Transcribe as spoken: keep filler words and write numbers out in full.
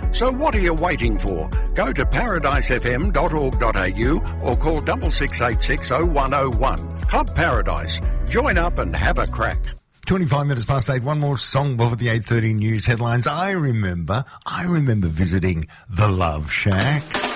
So what are you waiting for? Go to paradise f m dot org dot a u or call six six eight six oh one oh one. Club Paradise. Join up and have a crack. twenty-five minutes past eight. One more song before the eight thirty news headlines. I remember, I remember visiting the Love Shack.